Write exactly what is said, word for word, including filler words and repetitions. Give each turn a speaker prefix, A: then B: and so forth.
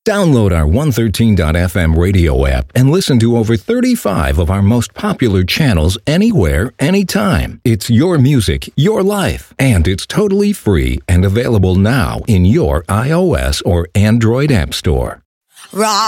A: Download our one thirteen dot f m radio app and listen to over thirty-five of our most popular channels anywhere, anytime. It's your music, your life, and it's totally free and available now in your iOS or Android app store.
B: Rock.